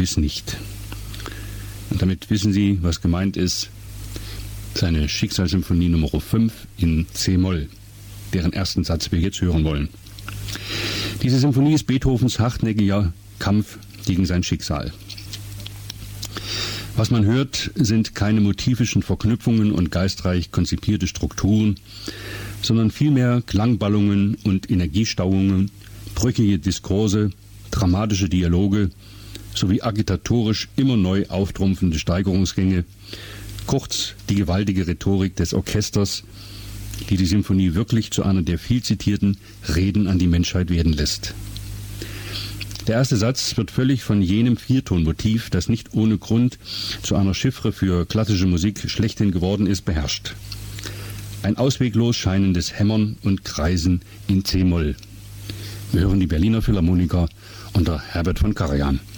gewiss nicht. Und damit wissen Sie, was gemeint ist. Seine Schicksalssymphonie Nummer 5 in C-Moll, deren ersten Satz wir jetzt hören wollen. Diese Symphonie ist Beethovens hartnäckiger Kampf gegen sein Schicksal. Was man hört, sind keine motivischen Verknüpfungen und geistreich konzipierte Strukturen, sondern vielmehr Klangballungen und Energiestauungen, brüchige Diskurse, dramatische Dialoge sowie agitatorisch immer neu auftrumpfende Steigerungsgänge, kurz die gewaltige Rhetorik des Orchesters, die die Symphonie wirklich zu einer der viel zitierten Reden an die Menschheit werden lässt. Der erste Satz wird völlig von jenem Viertonmotiv, das nicht ohne Grund zu einer Chiffre für klassische Musik schlechthin geworden ist, beherrscht. Ein ausweglos scheinendes Hämmern und Kreisen in C-Moll. Wir hören die Berliner Philharmoniker unter Herbert von Karajan.